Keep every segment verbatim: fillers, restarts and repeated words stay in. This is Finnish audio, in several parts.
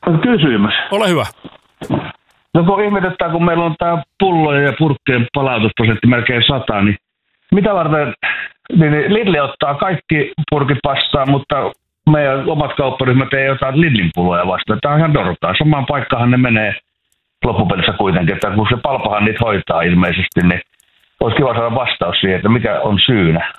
Kysymys. Ole hyvä. No kun ihmetetään, kun meillä on tämä pullojen ja purkkien palautusprosentti melkein sata, niin mitä varten niin Lidl ottaa kaikki purkit vastaan, mutta meidän omat kaupparyhmät ei ota Lidlin pulloja vastaan. Tämä on ihan dorkaa. Samaan paikkaan ne menee loppupelissä kuitenkin, että kun se Palpahan niitä hoitaa ilmeisesti, niin olisi kiva saada vastaus siihen, että mikä on syynä.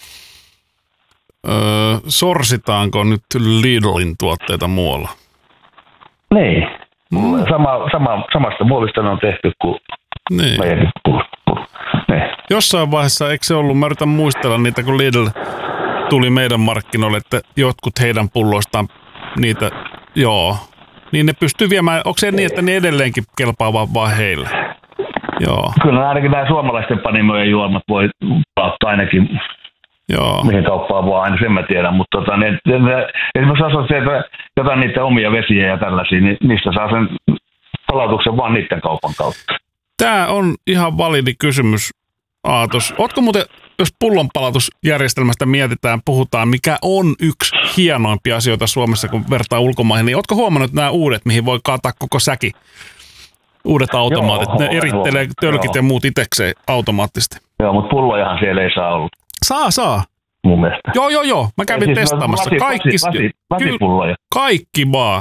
Öö, sorsitaanko nyt Lidlin tuotteita muualla? Niin. Mm. Sama, sama, samasta muovista ne on tehty kuin niin. meidän niin. Jossain vaiheessa, eikö se ollut, mä yritän muistella niitä, kun Lidl tuli meidän markkinoille, että jotkut heidän pulloistaan niitä, joo, niin ne pystyy viemään, onko se niin, että ne edelleenkin kelpaa vaan, vaan heille? Joo. Kyllä ainakin nämä suomalaisten panimojen juomat voi ottaa ainakin. Joo. Mihin kauppaan vaan, aina sen mä tiedän, mutta tota, ne, ne, ne, esimerkiksi jos on se, että jotain niiden omia vesiä ja tällaisia, niin niistä saa sen palautuksen vaan niiden kaupan kautta. Tämä on ihan validi kysymys, Aatos. Ootko muuten, jos pullonpalautusjärjestelmästä mietitään, puhutaan, mikä on yksi hienoimpia asioita Suomessa, kun vertaa ulkomaihin, niin ootko huomannut nämä uudet, mihin voi kaataa koko säki? Uudet automaatit, joo, ne erittelee tölkit joo. ja muut itsekseen automaattisesti. Joo, mutta pullojahan siellä ei saa olla. Saa, saa. Mun mielestä. Joo, joo, joo. Mä kävin siis testaamassa. Lasi, kaikki, lasi, lasipulloja. Kaikki vaan.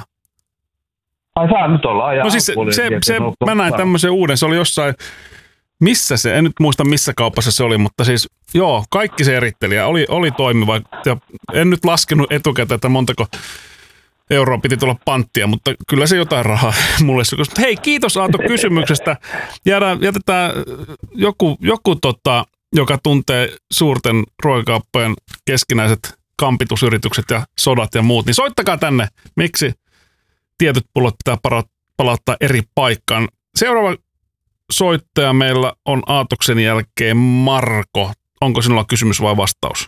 Ai saa nyt olla. Ai, no siis se, se, se mä näin tämmöisen uuden. Se oli jossain, missä se, en nyt muista missä kaupassa se oli, mutta siis joo, kaikki se eritteli ja oli, oli toimiva. Ja en nyt laskenut etukäteen, että montako euroa piti tulla panttia, mutta kyllä se jotain rahaa mulle. Hei, kiitos Aato kysymyksestä. Jäädään, jätetään joku, joku tota, joka tuntee suurten ruokakauppojen keskinäiset kampitusyritykset ja sodat ja muut, niin soittakaa tänne, miksi tietyt pullot pitää palauttaa eri paikkaan. Seuraava soittaja meillä on Aatoksen jälkeen Marko. Onko sinulla kysymys vai vastaus?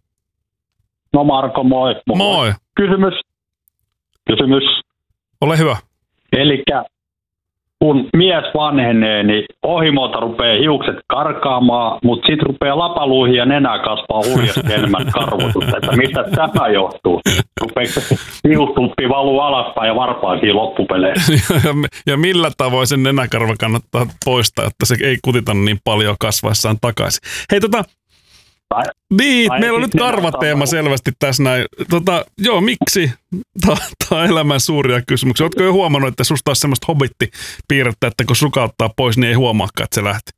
No Marko, moi. Moi. Moi. Kysymys. Kysymys. Ole hyvä. Elikkä kun mies vanhenee, niin ohimolta rupeaa hiukset karkaamaan, mutta sitten rupeaa lapaluihin ja nenää kasvaa hurjasti enemmän karvotusta. Että mistä tämä johtuu? Rupeeko hiustuppi valuu alaspäin ja varpaisiin loppupeleissä? Ja millä tavoin sen nenäkarva kannattaa poistaa, että se ei kutita niin paljon kasvaessaan takaisin? Hei tota... Tai, niin, meillä on nyt karvateema selvästi tässä näin. Tota, joo, miksi? Tämä on elämän suuria kysymyksiä. Oletko jo huomannut, että susta olisi semmoista hobittipiirrettä, että kun sukauttaa pois, niin ei huomaakaan, että se lähti?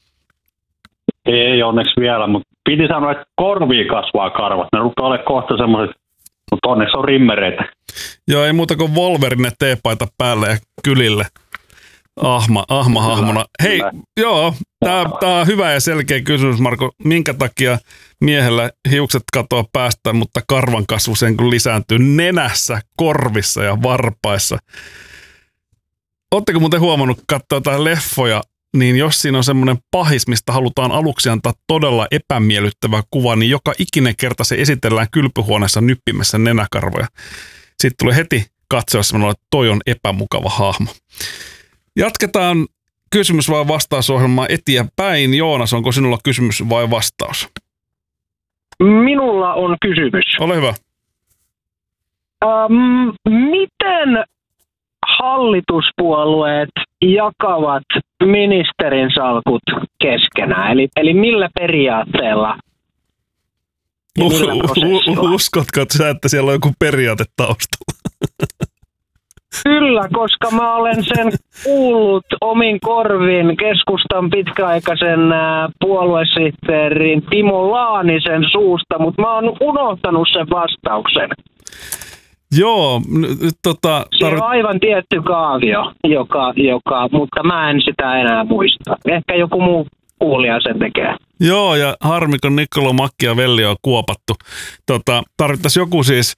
Ei onneksi vielä, mutta piti sanoa, että korviin kasvaa karvat. Ne rupeaa olemaan kohta semmoiset, mutta onneksi on rimmereitä. Joo, ei muuta kuin Wolverine teepaita päälle ja kylille. Ahma, ahma hahmona. Hei, joo, tää, tää on hyvä ja selkeä kysymys, Marko. Minkä takia miehellä hiukset katoaa päästä, mutta karvan kasvu sen kun lisääntyy nenässä, korvissa ja varpaissa? Ootteko muuten huomannut katsoa jotain leffoja, niin jos siinä on semmoinen pahis, mistä halutaan aluksi antaa todella epämiellyttävä kuva, niin joka ikinen kerta se esitellään kylpyhuoneessa nyppimässä nenäkarvoja. Sitten tulee heti katsoa semmoinen, että toi on epämukava hahmo. Jatketaan kysymys vai vastausohjelmaa eteenpäin. Joonas, onko sinulla kysymys vai vastaus? Minulla on kysymys. Ole hyvä. Ähm, miten hallituspuolueet jakavat ministerin salkut keskenään? Eli, eli millä periaatteella? Uh, uskotko sä, että siellä on joku periaate taustalla? Kyllä, koska mä olen sen kuullut omin korvin keskustan pitkäaikaisen puoluesihteerin Timo Laanisen suusta, mutta mä oon unohtanut sen vastauksen. Joo, nyt tota... Se on aivan tietty kaavio, joka, joka, mutta mä en sitä enää muista. Ehkä joku muu kuulija sen tekee. Joo, ja harmi, kun Niccolo Machiavelli on kuopattu. Tota, tarvittaisiin joku siis...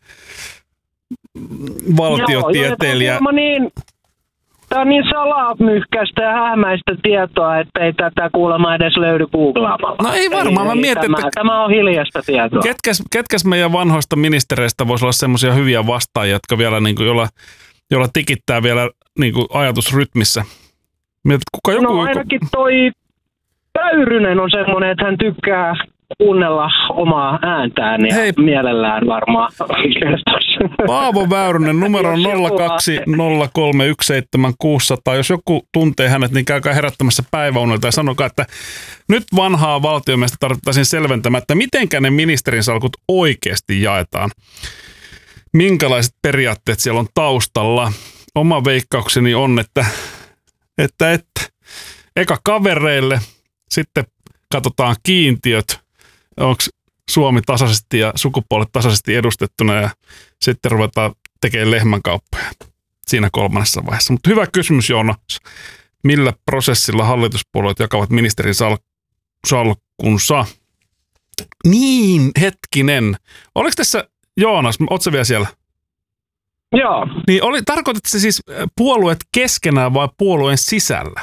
valtiotieteilijä. Joo, niin, tämä on niin salamyhkäistä ja hämäistä tietoa, että ei tätä kuulemma edes löydy googlaamalla. No ei varmaan, mä mietin, tämä, että... Tämä on hiljaista tietoa. Ketkäs, ketkäs meidän vanhoista ministereistä voisi olla semmoisia hyviä vastaajia, jotka vielä niin kuin, jolla, jolla tikittää vielä niin kuin ajatusrytmissä? Mietit, kuka joku, no ainakin toi Väyrynen on semmoinen, että hän tykkää kuunnella omaa ääntään ja Hei. mielellään varmaan. Paavo Väyrynen, numero on nolla kaksi nolla kolme yksi seitsemän kuusi nolla nolla. Jos joku tuntee hänet, niin käykää herättämässä päiväunelta ja sanokaa, että nyt vanhaa valtiomiestä tarvittaisiin selventämään, että mitenkä ne ministerin salkut oikeasti jaetaan. Minkälaiset periaatteet siellä on taustalla? Oma veikkaukseni on, että, että, että eka kavereille, sitten katsotaan kiintiöt, onko Suomi tasaisesti ja sukupuolet tasaisesti edustettuna ja sitten ruvetaan tekemään lehmänkauppoja siinä kolmannessa vaiheessa. Mutta hyvä kysymys, Joonas. Millä prosessilla hallituspuolueet jakavat ministerin sal- salkkunsa? Niin, hetkinen. Oliko tässä, Joonas, ootko sä vielä siellä? Joo. Niin, oli, tarkoitatko se siis puolueet keskenään vai puolueen sisällä?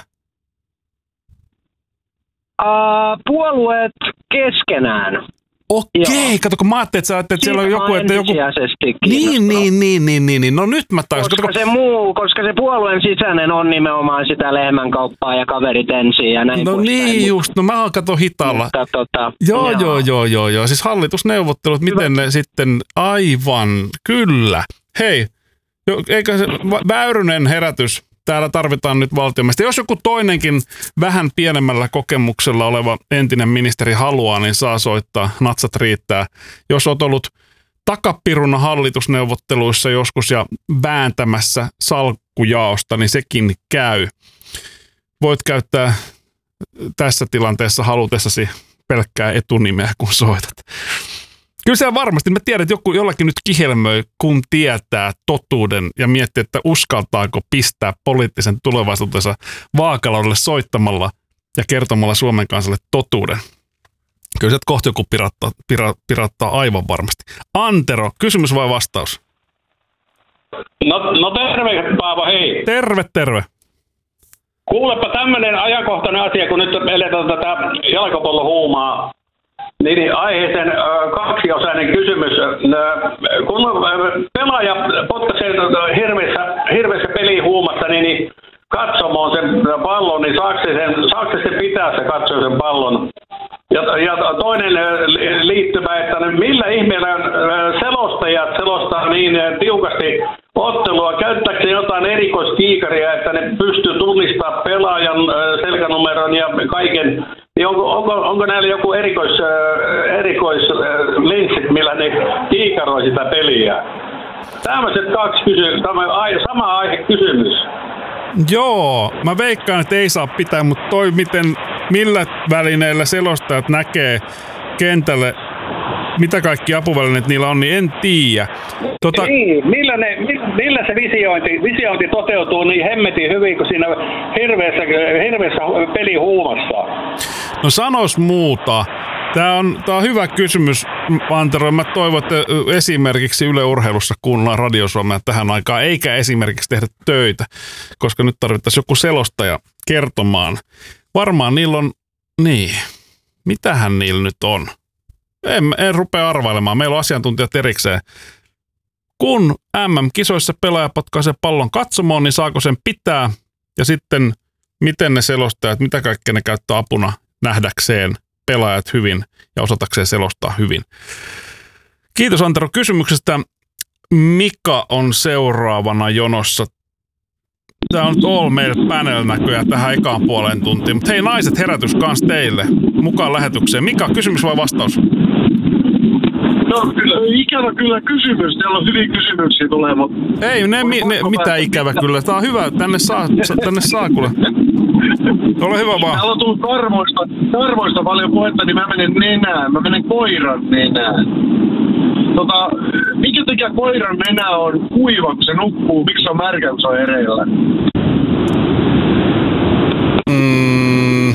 Uh, puolueet keskenään. Okei, kato, kun mä ajattelin, että sä ajattelit, että siellä on joku, että joku... Niin, niin, niin, niin, niin, niin. No nyt mä taas. Koska se muu, koska se puolueen sisäinen on nimenomaan sitä lehmänkauppaa ja kaverit ensin ja näin. No niin näin. just, no mä oon kato hitaalla. Mutta, tota, joo, joo, joo, joo, joo, joo. Siis hallitusneuvottelut, hyvä. Miten ne sitten, aivan, kyllä. Hei, eikö se Väyrynen herätys? Täällä tarvitaan nyt valtiomiehistä. Jos joku toinenkin vähän pienemmällä kokemuksella oleva entinen ministeri haluaa, niin saa soittaa. Natsat riittää. Jos olet ollut takapiruna hallitusneuvotteluissa joskus ja vääntämässä salkkujaosta, niin sekin käy. Voit käyttää tässä tilanteessa halutessasi pelkkää etunimeä, kun soitat. Kyllä siellä varmasti, mä tiedän, että joku jollakin nyt kihelmöi, kun tietää totuuden ja miettii, että uskaltaako pistää poliittisen tulevaisuutensa vaakalaudelle soittamalla ja kertomalla Suomen kansalle totuuden. Kyllä sieltä kohta joku pirattaa, pira, pirattaa aivan varmasti. Antero, kysymys vai vastaus? No, no terve, Paavo, hei. Terve, terve. Kuulepa tämmöinen ajankohtainen asia, kun nyt eletään tätä jalkapallohuumaa. Niin aiheeseen kaksiosainen kysymys. Kun pelaaja potkaisee hirveässä, hirveässä pelihuumassa, niin, niin katsomaan sen pallon, niin saako se, sen, saako se pitää se katsoa sen pallon? Ja, ja toinen liittymä, että millä ihmeellä selostajat selostaa niin tiukasti ottelua, käyttääkö se jotain erikoiskiikaria, että ne pystyy tunnistamaan pelaajan selkänumeron ja kaiken. Niin onko, onko, onko näillä joku erikois, erikoislinssit, millä ne kiikaroi sitä peliä? Tämmöiset kaksi kysymystä, sama aihe kysymys. Joo, mä veikkaan, että ei saa pitää, mutta toi miten, millä välineillä selostajat näkee kentälle, mitä kaikki apuvälineet niillä on, niin en tiedä. Tota... Niin, millä, ne, millä se visiointi, visiointi toteutuu niin hemmetin hyvin kuin siinä hirveässä, hirveässä pelihuumassa? No sanois muuta. Tämä on, tää on hyvä kysymys, Antero. Mä toivon, että esimerkiksi Yle Urheilussa kuunnellaan Radio Suomea tähän aikaan, eikä esimerkiksi tehdä töitä, koska nyt tarvittaisiin joku selostaja kertomaan. Varmaan niillä on, niin, mitähän niillä nyt on? En, en rupea arvailemaan. Meillä on asiantuntijat erikseen. Kun M M-kisoissa pelaaja potkaisee pallon katsomoon, niin saako sen pitää? Ja sitten, miten ne selostajat, mitä kaikkea ne käyttää apuna nähdäkseen pelaajat hyvin ja osatakseen selostaa hyvin. Kiitos Antero kysymyksestä. Mika on seuraavana jonossa. Tämä on nyt all meille panel näköjään tähän ekaan puoleen tuntiin. Mutta hei naiset, herätys kans teille mukaan lähetykseen. Mika, kysymys vai vastaus? No ikävä kyllä kysymys. Täällä on hyviä kysymyksiä tulee, mutta... Ei, ne, mi, ne mitä ikävä kyllä. Tämä on hyvä. Tänne saa, tänne saa kuule. Ole hyvä vaan. Täällä on tullut karvoista, karvoista paljon puhetta, niin mä menen nenään. Mä menen koiran nenään. Tota, mikä takia koiran nenä on kuiva, kun se nukkuu? Miksi se on märkä, kun se on hereillä? Mm.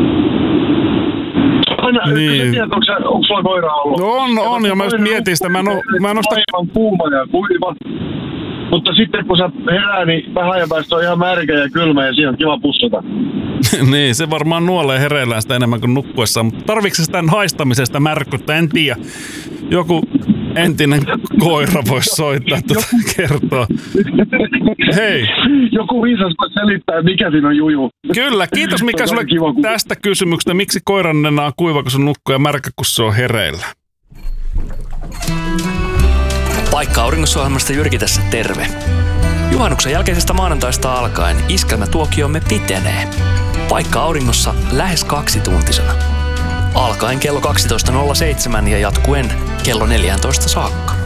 Aina, niin. Tiedät, onko, se, onko sulla koira ollut? No on, on, ja mä just mietin sitä. Mä en, o, mä en osta... Aivan kuuma ja kuiva. Mutta sitten kun sä herää, niin vähän ajan päästä on ihan märkä ja kylmä ja siinä on kiva pussata. Niin, se varmaan nuolee hereillään sitä enemmän kuin nukkuessaan, mutta tarvitsetko sitä haistamisesta märkkyttä, en tiedä. Joku entinen koira voisi soittaa tuota kertoa. Hei. Joku viisas voi selittää, mikä siinä on juju. Kyllä, kiitos Mika sulle kiva, kun... tästä kysymyksestä. Miksi koiran nenä on kuiva, kun se nukkuu ja märkä, kun se on hereillä? Paikka auringossa-ohjelmasta Jyrki tässä terve. Juhannuksen jälkeisestä maanantaista alkaen iskelmätuokiomme pitenee. Paikka auringossa lähes kaksituntisena. Alkaen kello kaksitoista nolla seitsemän ja jatkuen kello neljätoista saakka.